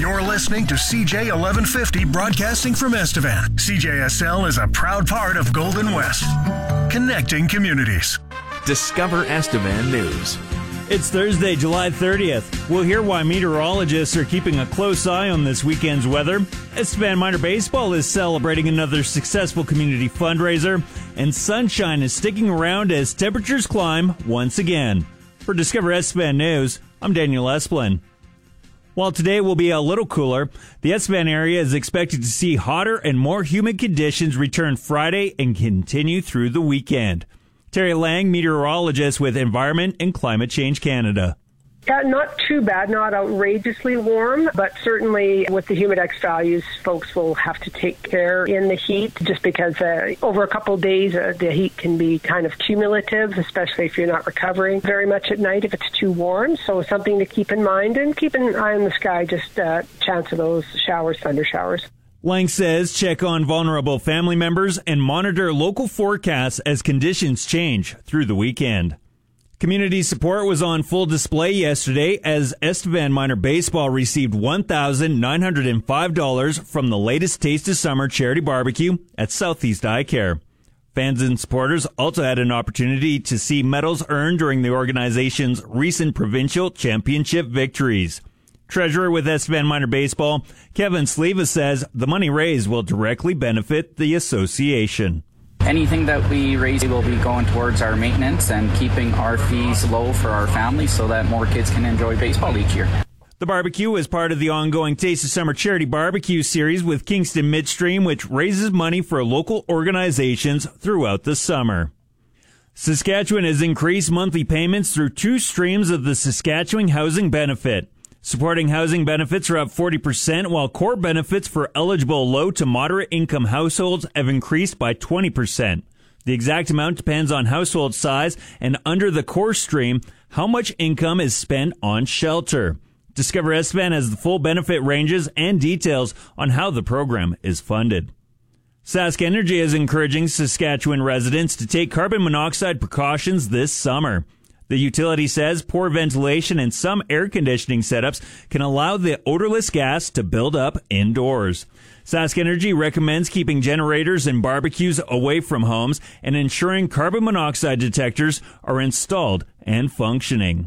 You're listening to CJ 1150 broadcasting from Estevan. CJSL is a proud part of Golden West, connecting communities. Discover Estevan News. It's Thursday, July 30th. We'll hear why meteorologists are keeping a close eye on this weekend's weather. Estevan Minor Baseball is celebrating another successful community fundraiser, and sunshine is sticking around as temperatures climb once again. For Discover Estevan News, I'm Daniel Esplin. While today will be a little cooler, the Estevan area is expected to see hotter and more humid conditions return Friday and continue through the weekend. Terry Lang, meteorologist with Environment and Climate Change Canada. Yeah, not too bad, not outrageously warm, but certainly with the humidex values, folks will have to take care in the heat just because over a couple of days, the heat can be kind of cumulative, especially if you're not recovering very much at night if it's too warm. So something to keep in mind, and keep an eye on the sky, just chance of those showers, thunder showers. Lang says check on vulnerable family members and monitor local forecasts as conditions change through the weekend. Community support was on full display yesterday as Estevan Minor Baseball received $1,905 from the latest Taste of Summer charity barbecue at Southeast Eye Care. Fans and supporters also had an opportunity to see medals earned during the organization's recent provincial championship victories. Treasurer with Estevan Minor Baseball, Kevin Sleva, says the money raised will directly benefit the association. Anything that we raise will be going towards our maintenance and keeping our fees low for our families so that more kids can enjoy baseball each year. The barbecue is part of the ongoing Taste of Summer charity barbecue series with Kingston Midstream, which raises money for local organizations throughout the summer. Saskatchewan has increased monthly payments through two streams of the Saskatchewan Housing Benefit. Supporting housing benefits are up 40%, while core benefits for eligible low to moderate income households have increased by 20%. The exact amount depends on household size, and under the core stream, how much income is spent on shelter. Discover Estevan has the full benefit ranges and details on how the program is funded. Sask Energy is encouraging Saskatchewan residents to take carbon monoxide precautions this summer. The utility says poor ventilation and some air conditioning setups can allow the odorless gas to build up indoors. Sask Energy recommends keeping generators and barbecues away from homes and ensuring carbon monoxide detectors are installed and functioning.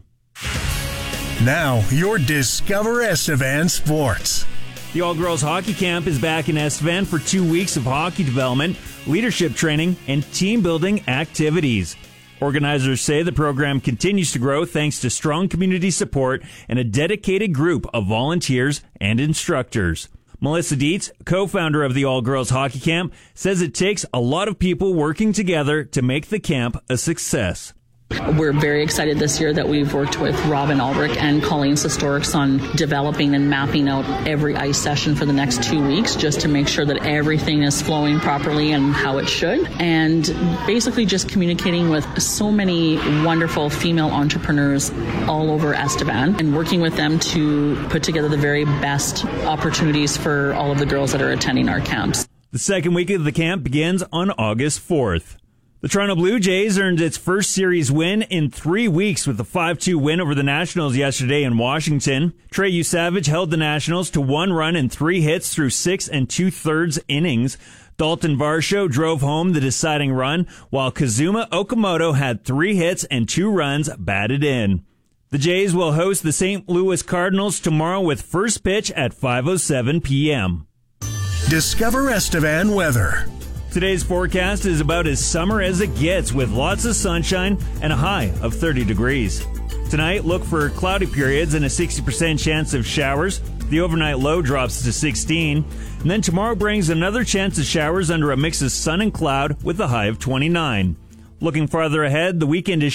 Now, your Discover Estevan Sports. The All-Girls Hockey Camp is back in Estevan for 2 weeks of hockey development, leadership training, and team-building activities. Organizers say the program continues to grow thanks to strong community support and a dedicated group of volunteers and instructors. Melissa Dietz, co-founder of the All-Girls Hockey Camp, says it takes a lot of people working together to make the camp a success. We're very excited this year that we've worked with Robin Ulrich and Colleen Sistorix on developing and mapping out every ice session for the next 2 weeks just to make sure that everything is flowing properly and how it should. And basically just communicating with so many wonderful female entrepreneurs all over Estevan and working with them to put together the very best opportunities for all of the girls that are attending our camps. The second week of the camp begins on August 4th. The Toronto Blue Jays earned its first series win in 3 weeks with a 5-2 win over the Nationals yesterday in Washington. Trey Yusavage held the Nationals to 1 run and 3 hits through 6 2/3 innings. Dalton Varsho drove home the deciding run, while Kazuma Okamoto had 3 hits and 2 runs batted in. The Jays will host the St. Louis Cardinals tomorrow with first pitch at 5:07 p.m. Discover Estevan weather. Today's forecast is about as summer as it gets, with lots of sunshine and a high of 30 degrees. Tonight, look for cloudy periods and a 60% chance of showers. The overnight low drops to 16. And then tomorrow brings another chance of showers under a mix of sun and cloud with a high of 29. Looking farther ahead, the weekend is